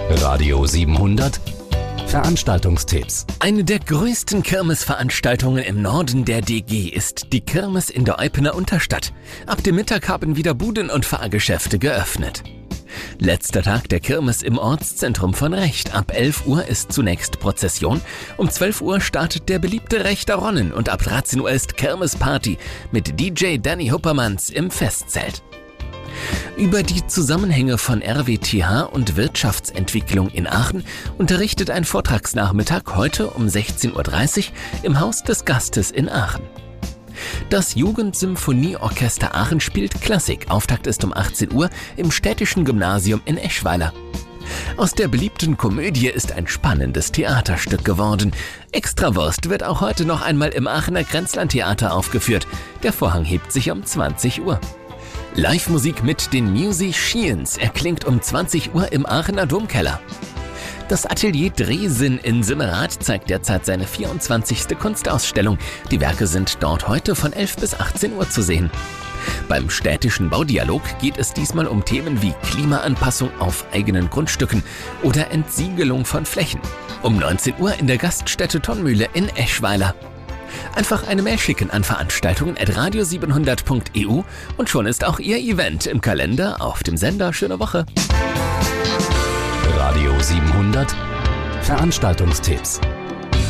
Radio 700 Veranstaltungstipps. Eine der größten Kirmesveranstaltungen im Norden der DG ist die Kirmes in der Eupener Unterstadt. Ab dem Mittag haben wieder Buden und Fahrgeschäfte geöffnet. Letzter Tag der Kirmes im Ortszentrum von Recht. Ab 11 Uhr ist zunächst Prozession, um 12 Uhr startet der beliebte Rechter Ronnen und ab 13 Uhr ist Kirmesparty mit DJ Danny Huppermanns im Festzelt. Über die Zusammenhänge von RWTH und Wirtschaftsentwicklung in Aachen unterrichtet ein Vortragsnachmittag heute um 16:30 Uhr im Haus des Gastes in Aachen. Das Jugendsymphonieorchester Aachen spielt Klassik. Auftakt ist um 18 Uhr im Städtischen Gymnasium in Eschweiler. Aus der beliebten Komödie ist ein spannendes Theaterstück geworden. Extrawurst wird auch heute noch einmal im Aachener Grenzlandtheater aufgeführt. Der Vorhang hebt sich um 20 Uhr. Live-Musik mit den Musicians erklingt um 20 Uhr im Aachener Domkeller. Das Atelier Drehsinn in Simmerath zeigt derzeit seine 24. Kunstausstellung. Die Werke sind dort heute von 11 bis 18 Uhr zu sehen. Beim städtischen Baudialog geht es diesmal um Themen wie Klimaanpassung auf eigenen Grundstücken oder Entsiegelung von Flächen. Um 19 Uhr in der Gaststätte Tonnmühle in Eschweiler. Einfach eine Mail schicken an veranstaltungen@radio700.eu und schon ist auch Ihr Event im Kalender auf dem Sender. Schöne Woche! Radio 700 Veranstaltungstipps.